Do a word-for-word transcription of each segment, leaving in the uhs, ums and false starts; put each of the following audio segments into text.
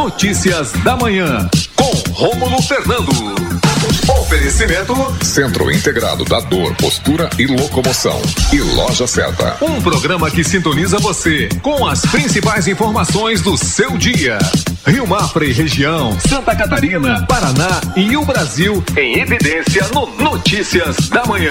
Notícias da Manhã, com Rômulo Fernando. Oferecimento Centro Integrado da Dor, Postura e Locomoção e Loja Certa. Um programa que sintoniza você com as principais informações do seu dia. Rio Mafra e região, Santa Catarina, Paraná e o Brasil em evidência no Notícias da Manhã.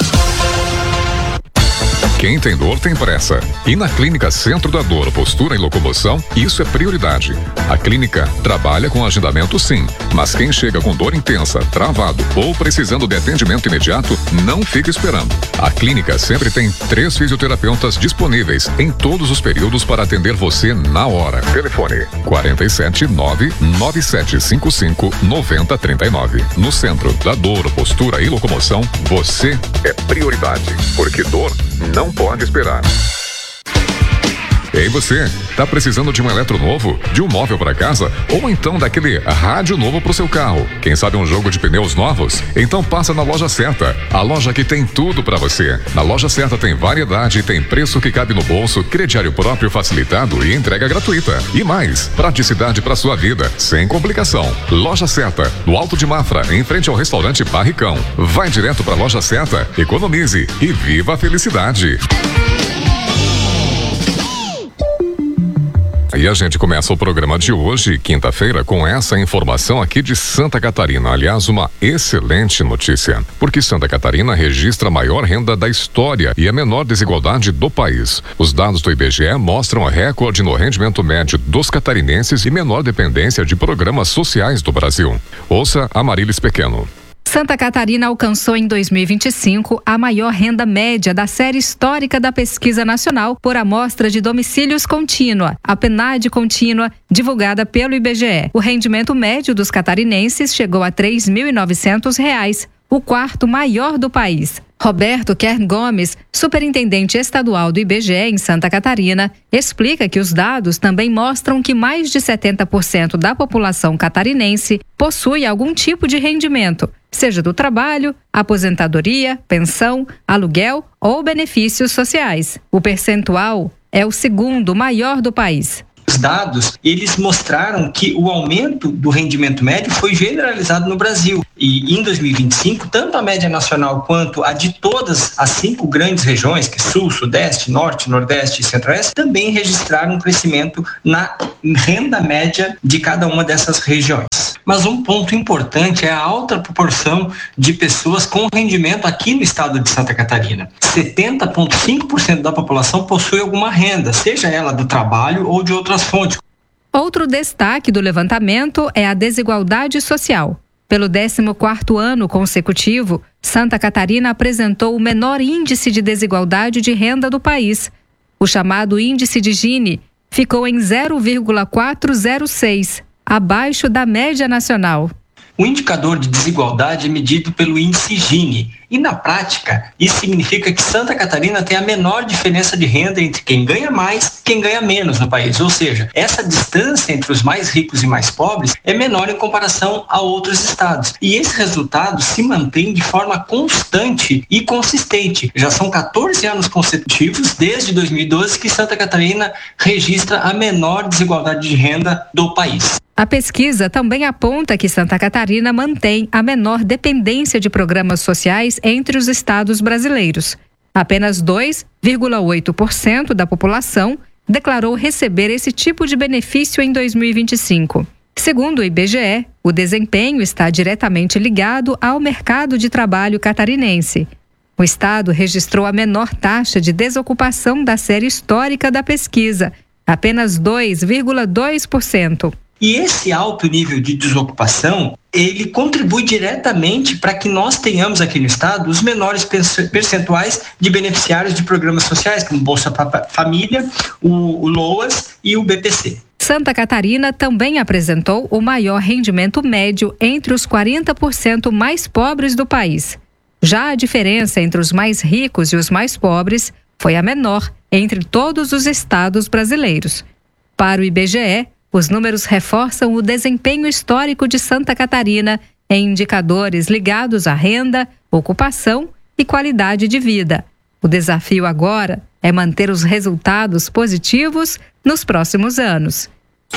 Quem tem dor tem pressa. E na Clínica Centro da Dor, Postura e Locomoção, isso é prioridade. A clínica trabalha com agendamento sim, mas quem chega com dor intensa, travado ou precisando de atendimento imediato, não fica esperando. A clínica sempre tem três fisioterapeutas disponíveis em todos os períodos para atender você na hora. Telefone quatro sete nove nove sete cinco cinco nove zero três nove. No Centro da Dor, Postura e Locomoção, você é prioridade, porque dor não pode esperar. Ei você, tá precisando de um eletro novo, de um móvel para casa ou então daquele rádio novo pro seu carro? Quem sabe um jogo de pneus novos? Então passa na Loja Certa, a loja que tem tudo para você. Na Loja Certa tem variedade, tem preço que cabe no bolso, crediário próprio facilitado e entrega gratuita. E mais, praticidade para sua vida, sem complicação. Loja Certa, no Alto de Mafra, em frente ao restaurante Barricão. Vai direto pra Loja Certa, economize e viva a felicidade. E a gente começa o programa de hoje, quinta-feira, com essa informação aqui de Santa Catarina. Aliás, uma excelente notícia, porque Santa Catarina registra a maior renda da história e a menor desigualdade do país. Os dados do I B G E mostram recorde no rendimento médio dos catarinenses e menor dependência de programas sociais do Brasil. Ouça a Marilis Pequeno. Santa Catarina alcançou em dois mil e vinte e cinco a maior renda média da série histórica da Pesquisa Nacional por Amostra de Domicílios Contínua, a PNAD Contínua, divulgada pelo I B G E. O rendimento médio dos catarinenses chegou a três mil e novecentos reais, o quarto maior do país. Roberto Kern Gomes, superintendente estadual do I B G E em Santa Catarina, explica que os dados também mostram que mais de setenta por cento da população catarinense possui algum tipo de rendimento, seja do trabalho, aposentadoria, pensão, aluguel ou benefícios sociais. O percentual é o segundo maior do país. Os dados, eles mostraram que o aumento do rendimento médio foi generalizado no Brasil. E em dois mil e vinte e cinco, tanto a média nacional quanto a de todas as cinco grandes regiões, que é Sul, Sudeste, Norte, Nordeste e Centro-Oeste, também registraram um crescimento na renda média de cada uma dessas regiões. Mas um ponto importante é a alta proporção de pessoas com rendimento aqui no estado de Santa Catarina. setenta vírgula cinco por cento da população possui alguma renda, seja ela do trabalho ou de outras fontes. Outro destaque do levantamento é a desigualdade social. Pelo décimo quarto ano consecutivo, Santa Catarina apresentou o menor índice de desigualdade de renda do país. O chamado índice de Gini ficou em zero vírgula quatrocentos e seis, abaixo da média nacional. O indicador de desigualdade é medido pelo índice Gini e, na prática, isso significa que Santa Catarina tem a menor diferença de renda entre quem ganha mais e quem ganha menos no país. Ou seja, essa distância entre os mais ricos e mais pobres é menor em comparação a outros estados. E esse resultado se mantém de forma constante e consistente. Já são quatorze anos consecutivos, desde dois mil e doze, que Santa Catarina registra a menor desigualdade de renda do país. A pesquisa também aponta que Santa Catarina mantém a menor dependência de programas sociais entre os estados brasileiros. Apenas dois vírgula oito por cento da população declarou receber esse tipo de benefício em dois mil e vinte e cinco. Segundo o I B G E, o desempenho está diretamente ligado ao mercado de trabalho catarinense. O estado registrou a menor taxa de desocupação da série histórica da pesquisa, apenas dois vírgula dois por cento. E esse alto nível de desocupação, ele contribui diretamente para que nós tenhamos aqui no estado os menores percentuais de beneficiários de programas sociais, como Bolsa Família, o LOAS e o B P C. Santa Catarina também apresentou o maior rendimento médio entre os quarenta por cento mais pobres do país. Já a diferença entre os mais ricos e os mais pobres foi a menor entre todos os estados brasileiros. Para o I B G E, os números reforçam o desempenho histórico de Santa Catarina em indicadores ligados à renda, ocupação e qualidade de vida. O desafio agora é manter os resultados positivos nos próximos anos.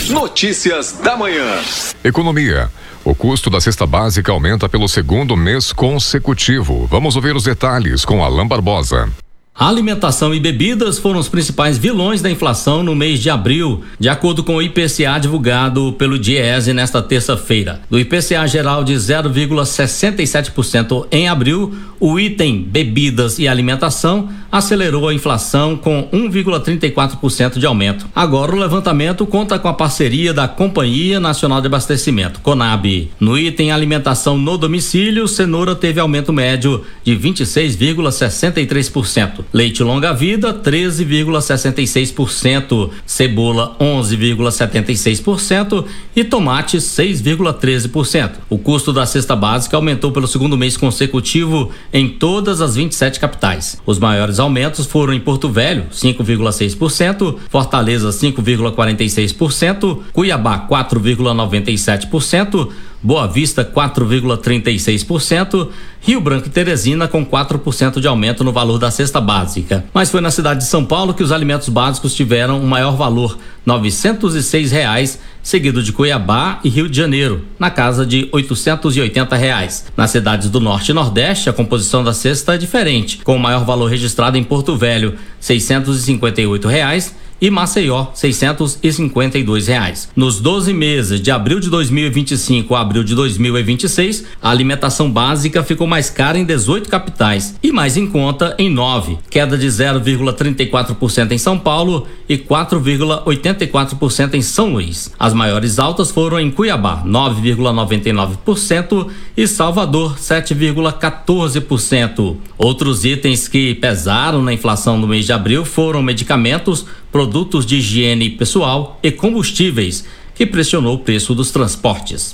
Notícias da manhã. Economia. O custo da cesta básica aumenta pelo segundo mês consecutivo. Vamos ouvir os detalhes com Alain Barbosa. A alimentação e bebidas foram os principais vilões da inflação no mês de abril, de acordo com o I P C A divulgado pelo Diese nesta terça-feira. Do I P C A geral de zero vírgula sessenta e sete por cento em abril, o item bebidas e alimentação acelerou a inflação com um vírgula trinta e quatro por cento de aumento. Agora o levantamento conta com a parceria da Companhia Nacional de Abastecimento, Conab. No item alimentação no domicílio, cenoura teve aumento médio de vinte e seis vírgula sessenta e três por cento. Leite longa-vida, treze vírgula sessenta e seis por cento, cebola, onze vírgula setenta e seis por cento e tomate, seis vírgula treze por cento. O custo da cesta básica aumentou pelo segundo mês consecutivo em todas as vinte e sete capitais. Os maiores aumentos foram em Porto Velho, cinco vírgula seis por cento, Fortaleza, cinco vírgula quarenta e seis por cento, Cuiabá, quatro vírgula noventa e sete por cento, Boa Vista, quatro vírgula trinta e seis por cento, Rio Branco e Teresina com quatro por cento de aumento no valor da cesta básica. Mas foi na cidade de São Paulo que os alimentos básicos tiveram um maior valor, novecentos e seis reais, seguido de Cuiabá e Rio de Janeiro, na casa de oitocentos e oitenta reais. Nas cidades do Norte e Nordeste, a composição da cesta é diferente, com o maior valor registrado em Porto Velho, seiscentos e cinquenta e oito reais, e Maceió, seiscentos e cinquenta e dois reais. Nos doze meses de abril de dois mil e vinte e cinco a abril de dois mil e vinte e seis, a alimentação básica ficou mais cara em dezoito capitais e mais em conta em nove, queda de zero vírgula trinta e quatro por cento em São Paulo e quatro vírgula oitenta e quatro por cento em São Luís. As maiores altas foram em Cuiabá, nove vírgula noventa e nove por cento e Salvador, sete vírgula quatorze por cento. Outros itens que pesaram na inflação no mês de abril foram medicamentos, produtos de higiene pessoal e combustíveis, que pressionou o preço dos transportes.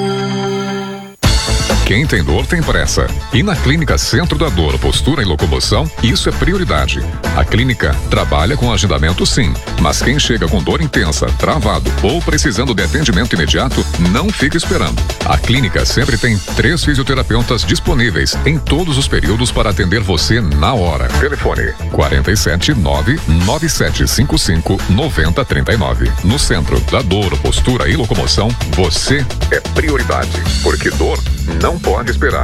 Quem tem dor tem pressa. E na Clínica Centro da Dor, Postura e Locomoção, isso é prioridade. A clínica trabalha com agendamento sim, mas quem chega com dor intensa, travado ou precisando de atendimento imediato, não fica esperando. A clínica sempre tem três fisioterapeutas disponíveis em todos os períodos para atender você na hora. Telefone quatro sete nove nove sete cinco cinco nove zero três nove. No Centro da Dor, Postura e Locomoção, você é prioridade, porque dor não pode esperar.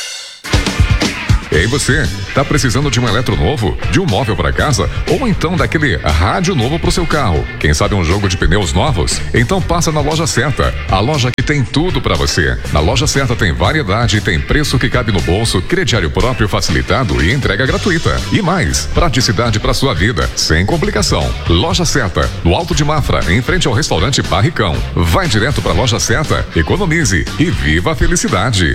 Ei você, tá precisando de um eletro novo? De um móvel para casa? Ou então daquele rádio novo pro seu carro? Quem sabe um jogo de pneus novos? Então passa na Loja Certa, a loja que tem tudo para você. Na Loja Certa tem variedade, tem preço que cabe no bolso, crediário próprio facilitado e entrega gratuita. E mais, praticidade para sua vida, sem complicação. Loja Certa, no Alto de Mafra, em frente ao restaurante Barricão. Vai direto pra Loja Certa, economize e viva a felicidade.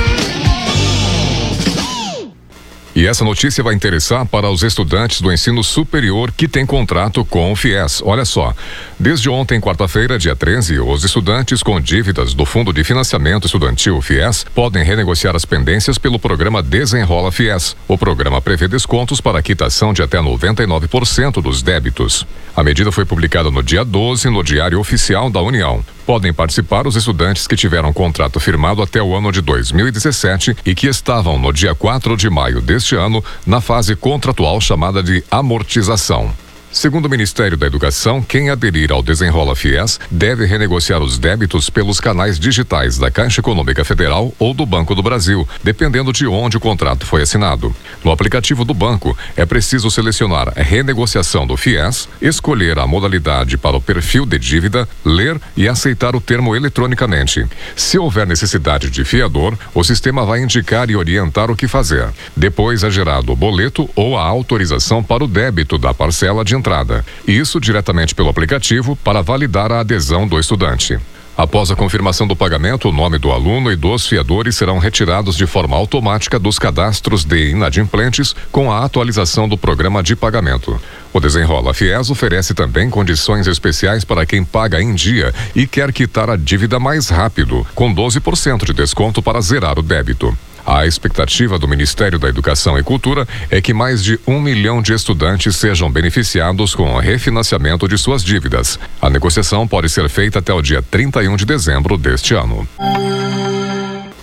E essa notícia vai interessar para os estudantes do ensino superior que têm contrato com o FIES. Olha só, desde ontem, quarta-feira, dia treze, os estudantes com dívidas do Fundo de Financiamento Estudantil FIES podem renegociar as pendências pelo programa Desenrola FIES. O programa prevê descontos para quitação de até noventa e nove por cento dos débitos. A medida foi publicada no dia doze no Diário Oficial da União. Podem participar os estudantes que tiveram contrato firmado até o ano de dois mil e dezessete e que estavam no dia quatro de maio deste ano na fase contratual chamada de amortização. Segundo o Ministério da Educação, quem aderir ao Desenrola FIES deve renegociar os débitos pelos canais digitais da Caixa Econômica Federal ou do Banco do Brasil, dependendo de onde o contrato foi assinado. No aplicativo do banco, é preciso selecionar a renegociação do FIES, escolher a modalidade para o perfil de dívida, ler e aceitar o termo eletronicamente. Se houver necessidade de fiador, o sistema vai indicar e orientar o que fazer. Depois é gerado o boleto ou a autorização para o débito da parcela de entrada. Isso diretamente pelo aplicativo para validar a adesão do estudante. Após a confirmação do pagamento, o nome do aluno e dos fiadores serão retirados de forma automática dos cadastros de inadimplentes com a atualização do programa de pagamento. O Desenrola FIES oferece também condições especiais para quem paga em dia e quer quitar a dívida mais rápido, com doze por cento de desconto para zerar o débito. A expectativa do Ministério da Educação e Cultura é que mais de um milhão de estudantes sejam beneficiados com o refinanciamento de suas dívidas. A negociação pode ser feita até o dia trinta e um de dezembro deste ano.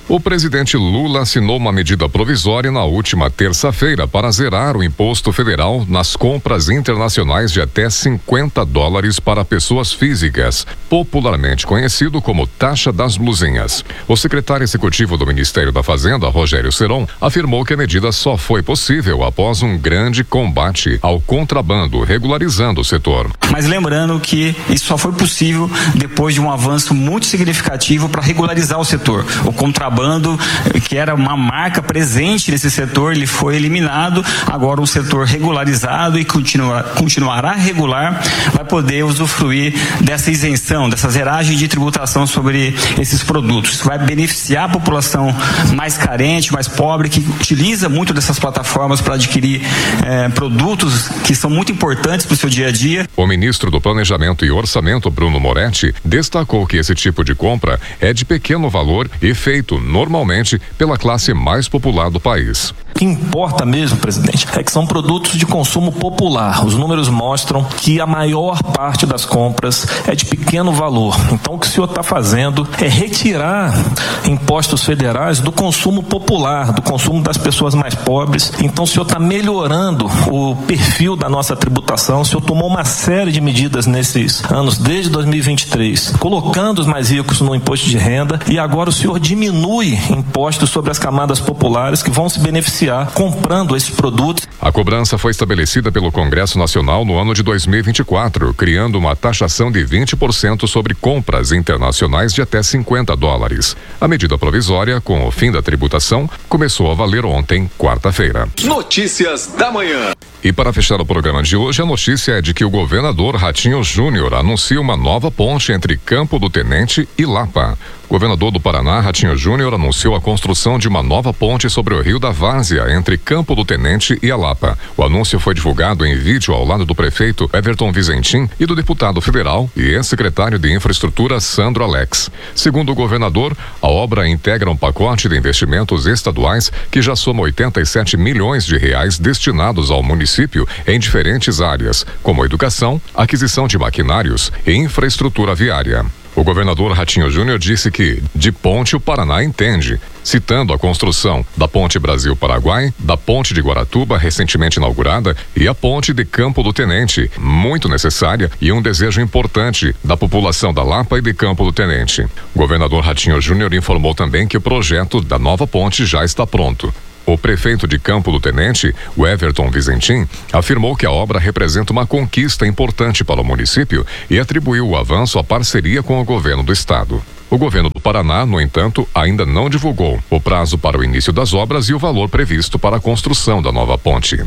O presidente Lula assinou uma medida provisória na última terça-feira para zerar o imposto federal nas compras internacionais de até cinquenta dólares para pessoas físicas, popularmente conhecido como taxa das blusinhas. O secretário executivo do Ministério da Fazenda, Rogério Seron, afirmou que a medida só foi possível após um grande combate ao contrabando, regularizando o setor. Mas lembrando que isso só foi possível depois de um avanço muito significativo para regularizar o setor. O contrabando, que era uma marca presente nesse setor, ele foi eliminado. Agora um setor regularizado e continua, continuará regular vai poder usufruir dessa isenção, dessa zeragem de tributação sobre esses produtos. Isso vai beneficiar a população mais carente, mais pobre, que utiliza muito dessas plataformas para adquirir eh, produtos que são muito importantes para o seu dia a dia. O ministro do Planejamento e Orçamento, Bruno Moretti, destacou que esse tipo de compra é de pequeno valor e feito normalmente pela classe mais popular do país. O que importa mesmo, presidente, é que são produtos de consumo popular. Os números mostram que a maior parte das compras é de pequeno valor. Então o que o senhor está fazendo é retirar impostos federais do consumo popular, do consumo das pessoas mais pobres. Então o senhor está melhorando o perfil da nossa tributação. O senhor tomou uma série de medidas nesses anos, desde dois mil e vinte e três, colocando os mais ricos no imposto de renda, e agora o senhor diminui impostos sobre as camadas populares que vão se beneficiar comprando esses produtos. A cobrança foi estabelecida pelo Congresso Nacional no ano de dois mil e vinte e quatro, criando uma taxação de vinte por cento sobre compras internacionais de até cinquenta dólares. A medida provisória, com o fim da tributação, começou a valer ontem, quarta-feira. Notícias da manhã. E para fechar o programa de hoje, a notícia é de que o governador Ratinho Júnior anuncia uma nova ponte entre Campo do Tenente e Lapa. O governador do Paraná, Ratinho Júnior, anunciou a construção de uma nova ponte sobre o Rio da Várzea, entre Campo do Tenente e a Lapa. O anúncio foi divulgado em vídeo ao lado do prefeito Everton Vizentim e do deputado federal e ex-secretário de Infraestrutura Sandro Alex. Segundo o governador, a obra integra um pacote de investimentos estaduais que já soma oitenta e sete milhões de reais destinados ao município em diferentes áreas, como educação, aquisição de maquinários e infraestrutura viária. O governador Ratinho Júnior disse que de ponte o Paraná entende, citando a construção da Ponte Brasil-Paraguai, da Ponte de Guaratuba, recentemente inaugurada, e a Ponte de Campo do Tenente, muito necessária e um desejo importante da população da Lapa e de Campo do Tenente. O governador Ratinho Júnior informou também que o projeto da nova ponte já está pronto. O prefeito de Campo do Tenente, o Everton Vizentim, afirmou que a obra representa uma conquista importante para o município e atribuiu o avanço à parceria com o governo do estado. O governo do Paraná, no entanto, ainda não divulgou o prazo para o início das obras e o valor previsto para a construção da nova ponte.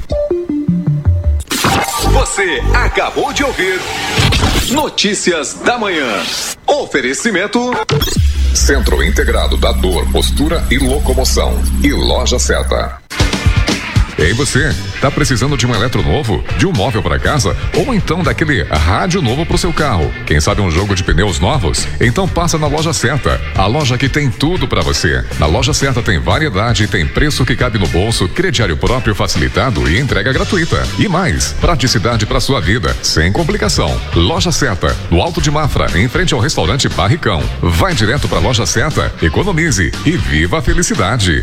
Você acabou de ouvir Notícias da Manhã. Oferecimento Centro Integrado da Dor, Postura e Locomoção e Loja Certa. Ei você, tá precisando de um eletro novo, de um móvel para casa ou então daquele rádio novo pro seu carro? Quem sabe um jogo de pneus novos? Então passa na Loja Certa, a loja que tem tudo para você. Na Loja Certa tem variedade, tem preço que cabe no bolso, crediário próprio facilitado e entrega gratuita. E mais, praticidade para sua vida, sem complicação. Loja Certa, no Alto de Mafra, em frente ao restaurante Barricão. Vai direto pra Loja Certa, economize e viva a felicidade.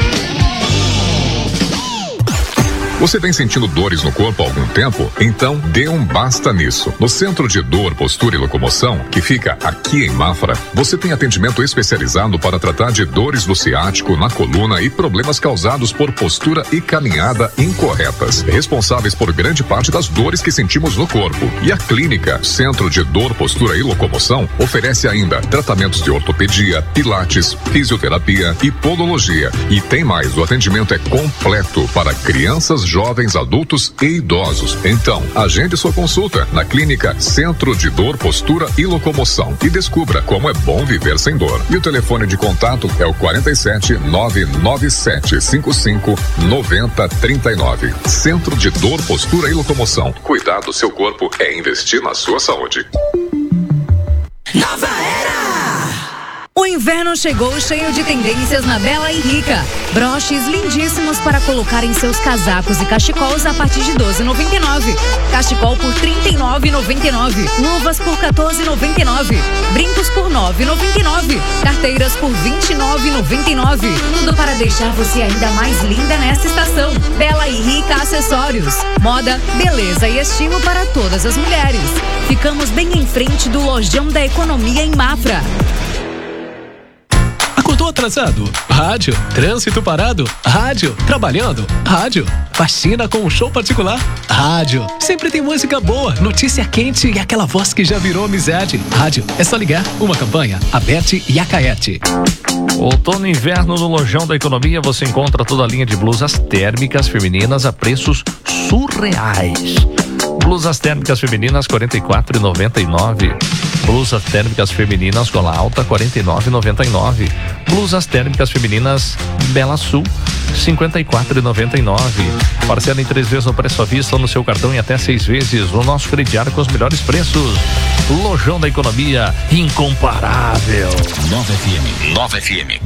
Você vem sentindo dores no corpo há algum tempo? Então dê um basta nisso. No Centro de Dor, Postura e Locomoção, que fica aqui em Mafra, você tem atendimento especializado para tratar de dores do ciático, na coluna e problemas causados por postura e caminhada incorretas, responsáveis por grande parte das dores que sentimos no corpo. E a clínica Centro de Dor, Postura e Locomoção oferece ainda tratamentos de ortopedia, pilates, fisioterapia e podologia. E tem mais, o atendimento é completo para crianças, jovens, adultos e idosos. Então, agende sua consulta na clínica Centro de Dor, Postura e Locomoção e descubra como é bom viver sem dor. E o telefone de contato é o quarenta e sete, nove nove sete cinco cinco, nove zero três nove. Centro de Dor, Postura e Locomoção. Cuidar do seu corpo é investir na sua saúde. Nova Era! O inverno chegou cheio de tendências na Bela e Rica. Broches lindíssimos para colocar em seus casacos e cachecols a partir de doze reais e noventa e nove centavos. Cachecol por trinta e nove reais e noventa e nove centavos. Luvas por quatorze reais e noventa e nove centavos. Brincos por por nove reais e noventa e nove centavos. Carteiras por vinte e nove reais e noventa e nove centavos. Tudo para deixar você ainda mais linda nesta estação. Bela e Rica Acessórios. Moda, beleza e estilo para todas as mulheres. Ficamos bem em frente do Lojão da Economia em Mafra. Acordou atrasado? Rádio. Trânsito parado? Rádio. Trabalhando? Rádio. Faxina com um show particular? Rádio. Sempre tem música boa, notícia quente e aquela voz que já virou amizade. Rádio. É só ligar. Uma campanha, a Beth e a Caete. Outono e inverno no Lojão da Economia você encontra toda a linha de blusas térmicas femininas a preços surreais. Blusas térmicas femininas quarenta e quatro reais e noventa e nove centavos. Blusas térmicas femininas gola alta quarenta e nove reais e noventa e nove centavos. Blusas térmicas femininas Bela Sul cinquenta e quatro reais e noventa e nove centavos. Parcela em três vezes no preço à vista ou no seu cartão em até seis vezes. O nosso crediário com os melhores preços. Lojão da Economia, incomparável. nove F M. nove F M.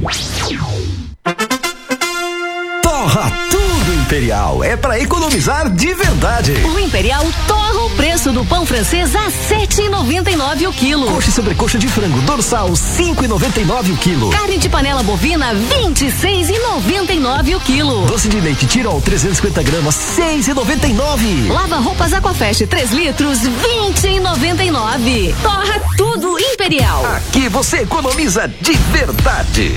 Torra tudo Imperial. É pra economizar de verdade. O Imperial torra o preço do pão francês a sete reais e noventa e nove o quilo. Coxa e sobrecoxa de frango dorsal cinco reais e noventa e nove o quilo. Carne de panela bovina vinte e seis reais e noventa e nove o quilo. Doce de leite Tirol trezentos e cinquenta gramas seis reais e noventa e nove. Lava roupas Aquafresh três litros vinte reais e noventa e nove. Torra tudo Imperial. Aqui você economiza de verdade.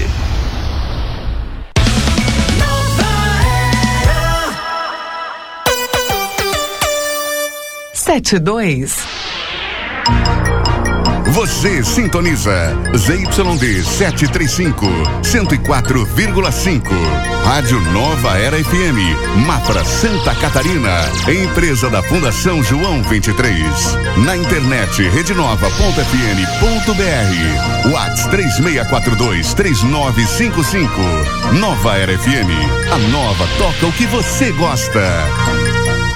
Sete dois. Você sintoniza Z Y D setecentos e trinta e cinco, cento e quatro vírgula cinco. Rádio Nova Era F M, Mafra, Santa Catarina. Empresa da Fundação João vinte e três. Na internet redenova ponto f m ponto b r. WhatsApp três seis quatro dois, três nove cinco cinco. Nova Era F M. A nova toca o que você gosta.